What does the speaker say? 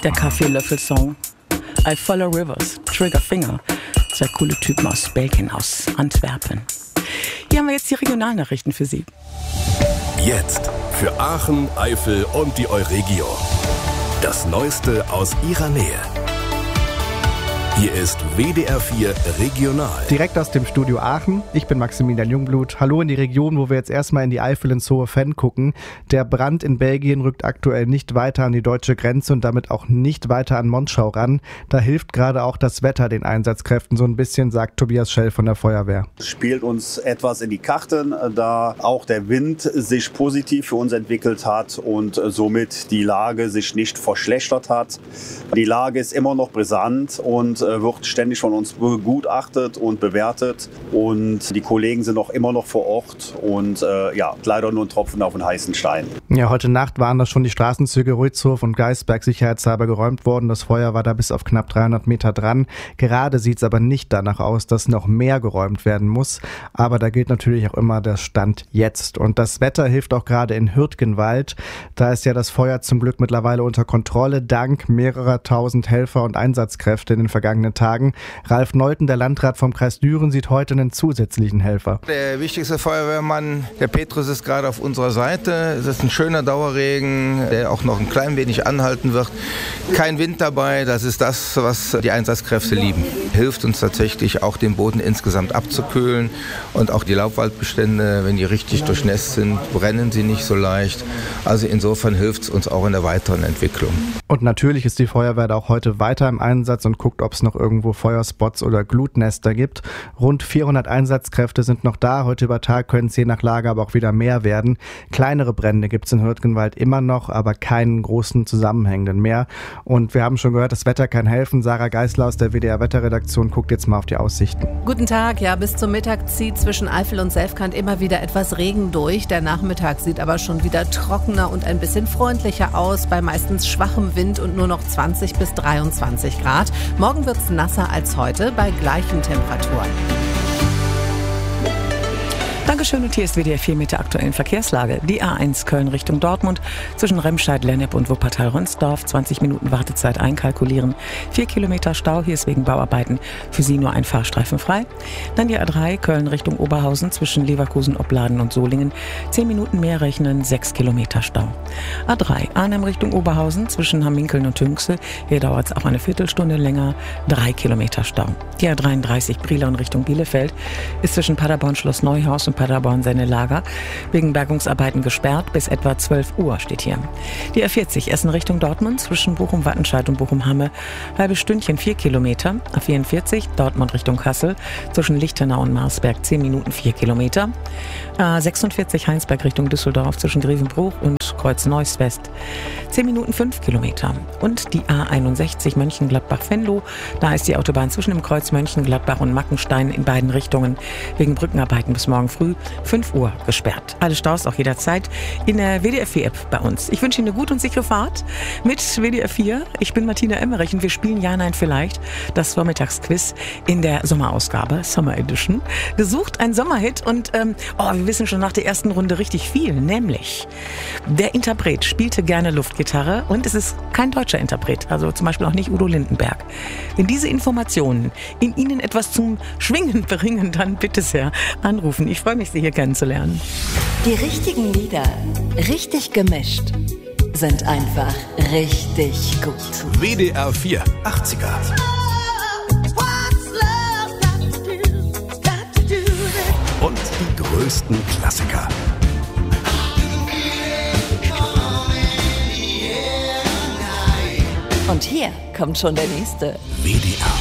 Der Kaffeelöffel-Song. I Follow Rivers, Trigger Finger. 2 coole Typen aus Belgien, aus Antwerpen. Hier haben wir jetzt die Regionalnachrichten für Sie. Jetzt für Aachen, Eifel und die Euregio. Das Neueste aus ihrer Nähe. Hier ist WDR 4 Regional. Direkt aus dem Studio Aachen. Ich bin Maximilian Jungblut. Hallo in die Region, wo wir jetzt erstmal in die Eifel ins Hohe Venn gucken. Der Brand in Belgien rückt aktuell nicht weiter an die deutsche Grenze und damit auch nicht weiter an Monschau ran. Da hilft gerade auch das Wetter den Einsatzkräften so ein bisschen, sagt Tobias Schell von der Feuerwehr. Es spielt uns etwas in die Karten, da auch der Wind sich positiv für uns entwickelt hat und somit die Lage sich nicht verschlechtert hat. Die Lage ist immer noch brisant und wird ständig von uns begutachtet und bewertet und die Kollegen sind auch immer noch vor Ort und leider nur ein Tropfen auf den heißen Stein. Ja, heute Nacht waren da schon die Straßenzüge Ruitzhof und Geisberg sicherheitshalber geräumt worden. Das Feuer war da bis auf knapp 300 Meter dran. Gerade sieht es aber nicht danach aus, dass noch mehr geräumt werden muss. Aber da gilt natürlich auch immer der Stand jetzt. Und das Wetter hilft auch gerade in Hürtgenwald. Da ist ja das Feuer zum Glück mittlerweile unter Kontrolle, dank mehrerer tausend Helfer und Einsatzkräfte in den vergangenen Tagen. Ralf Neuten, der Landrat vom Kreis Düren, sieht heute einen zusätzlichen Helfer. Der wichtigste Feuerwehrmann, der Petrus, ist gerade auf unserer Seite. Es ist ein schöner Dauerregen, der auch noch ein klein wenig anhalten wird. Kein Wind dabei, das ist das, was die Einsatzkräfte lieben. Hilft uns tatsächlich auch, den Boden insgesamt abzukühlen und auch die Laubwaldbestände, wenn die richtig durchnässt sind, brennen sie nicht so leicht. Also insofern hilft es uns auch in der weiteren Entwicklung. Und natürlich ist die Feuerwehr da auch heute weiter im Einsatz und guckt, ob es noch irgendwo Feuerspots oder Glutnester gibt. Rund 400 Einsatzkräfte sind noch da. Heute über Tag können es je nach Lage aber auch wieder mehr werden. Kleinere Brände gibt es in Hürtgenwald immer noch, aber keinen großen zusammenhängenden mehr. Und wir haben schon gehört, das Wetter kann helfen. Sarah Geisler aus der WDR-Wetterredaktion guckt jetzt mal auf die Aussichten. Guten Tag, ja, bis zum Mittag zieht zwischen Eifel und Selfkant immer wieder etwas Regen durch. Der Nachmittag sieht aber schon wieder trockener und ein bisschen freundlicher aus, bei meistens schwachem Wind und nur noch 20 bis 23 Grad. Morgen wird es nasser als heute bei gleichen Temperaturen. Dankeschön und hier ist WDR 4 mit der aktuellen Verkehrslage. Die A1 Köln Richtung Dortmund zwischen Remscheid, Lennep und Wuppertal-Rönsdorf. 20 Minuten Wartezeit einkalkulieren. 4 Kilometer Stau, hier ist wegen Bauarbeiten für Sie nur ein Fahrstreifen frei. Dann die A3 Köln Richtung Oberhausen zwischen Leverkusen, Opladen und Solingen. 10 Minuten mehr rechnen, 6 Kilometer Stau. A3 Arnhem Richtung Oberhausen zwischen Hamminkeln und Tünxe. Hier dauert es auch eine Viertelstunde länger, 3 Kilometer Stau. Die A33 Brilon Richtung Bielefeld ist zwischen Paderborn Schloss Neuhaus und Paderborn seine Lager wegen Bergungsarbeiten gesperrt. Bis etwa 12 Uhr steht hier. Die A40 Essen Richtung Dortmund zwischen Bochum-Wattenscheid und Bochum-Hamme. Halbes Stündchen 4 Kilometer. A44 Dortmund Richtung Kassel zwischen Lichtenau und Marsberg 10 Minuten 4 Kilometer. A46 Heinsberg Richtung Düsseldorf zwischen Grevenbruch und Kreuz-Neuss West 10 Minuten 5 Kilometer. Und die A61 Mönchengladbach-Venlo. Da ist die Autobahn zwischen dem Kreuz Mönchengladbach und Mackenstein in beiden Richtungen wegen Brückenarbeiten bis morgen früh 5 Uhr gesperrt. Alle Staus auch jederzeit in der WDR 4 App bei uns. Ich wünsche Ihnen eine gute und sichere Fahrt mit WDR 4. Ich bin Martina Emmerich und wir spielen Ja, Nein, Vielleicht das Vormittagsquiz in der Sommerausgabe, Summer Edition. Gesucht ein Sommerhit und wir wissen schon nach der ersten Runde richtig viel, nämlich der Interpret spielte gerne Luftgitarre und es ist kein deutscher Interpret, also zum Beispiel auch nicht Udo Lindenberg. Wenn diese Informationen in Ihnen etwas zum Schwingen bringen, dann bitte sehr anrufen. Ich freue mich, Sie hier kennenzulernen. Die richtigen Lieder, richtig gemischt, sind einfach richtig gut. WDR 4 80er. Und die größten Klassiker. Und hier kommt schon der nächste. WDR